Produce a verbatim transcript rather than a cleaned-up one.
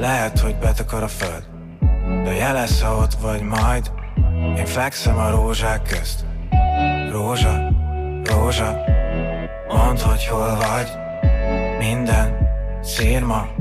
Lehet, hogy betakar a föld, de jelez, ha ott vagy majd. Én fekszem a rózsák közt. Rózsa, rózsa, mondd, hogy hol vagy. Minden szírma